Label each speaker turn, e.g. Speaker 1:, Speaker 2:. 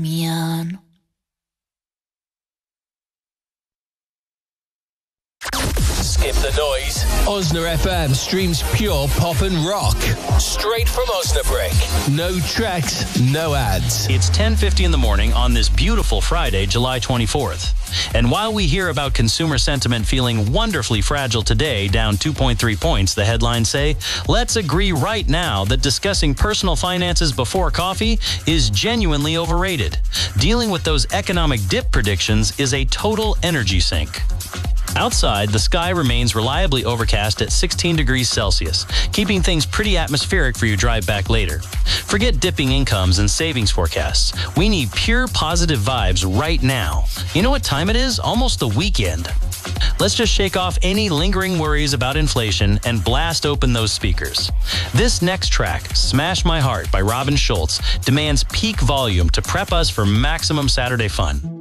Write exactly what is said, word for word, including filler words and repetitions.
Speaker 1: 미안.
Speaker 2: Skip the noise. Osna F M streams pure pop and rock. Straight from Osnabrück. No tracks, no ads.
Speaker 3: It's ten fifty in the morning on this beautiful Friday, July twenty-fourth. And while we hear about consumer sentiment feeling wonderfully fragile today, down two point three points, the headlines say, let's agree right now that discussing personal finances before coffee is genuinely overrated. Dealing with those economic dip predictions is a total energy sink. Outside, the sky remains reliably overcast at sixteen degrees Celsius, keeping things pretty atmospheric for your drive back later. Forget dipping incomes and savings forecasts. We need pure positive vibes right now. You know what time it is? Almost the weekend. Let's just shake off any lingering worries about inflation and blast open those speakers. This next track, Smash My Heart by Robin Schulz, demands peak volume to prep us for maximum Saturday fun.